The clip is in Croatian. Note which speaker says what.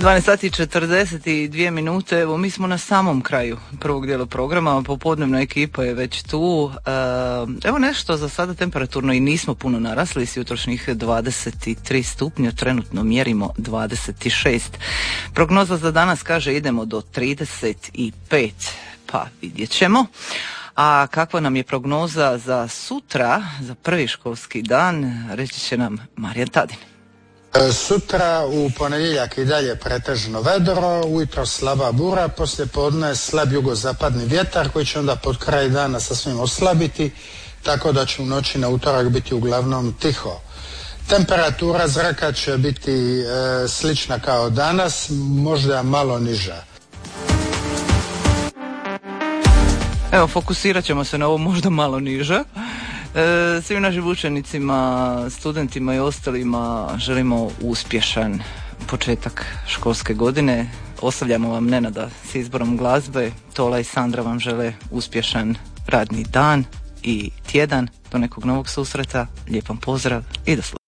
Speaker 1: 12 sati i 42 minute, evo mi smo na samom kraju prvog dijela programa, popodnevna ekipa je već tu. Evo nešto za sada temperaturno i nismo puno narasli, s jutrošnjih 23 stupnja, trenutno mjerimo 26. Prognoza za danas kaže idemo do 35, pa vidjet ćemo. A kakva nam je prognoza za sutra, za prvi školski dan, reći će nam Marijan Tadin.
Speaker 2: Sutra u ponedjeljak i dalje pretežno vedro, ujutro slaba bura, poslije podne slab jugozapadni vjetar koji će onda pod kraj dana sasvim oslabiti, tako da će u noći na utorak biti uglavnom tiho. Temperatura zraka će biti slična kao danas, možda malo niža.
Speaker 1: Evo, fokusirat ćemo se na ovo možda malo niže. Svim našim učenicima, studentima i ostalima želimo uspješan početak školske godine. Ostavljamo vam Nenada s izborom glazbe. Tola i Sandra vam žele uspješan radni dan i tjedan. Do nekog novog susreta. Lijepan pozdrav i do slušanja.